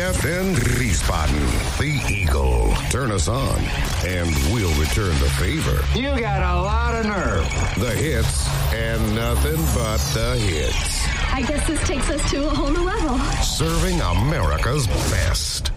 Beth and Wiesbaden, the Eagle. Turn us on, and we'll return the favor. You got a lot of nerve. The hits and nothing but the hits. I guess this takes us to a whole new level. Serving America's best.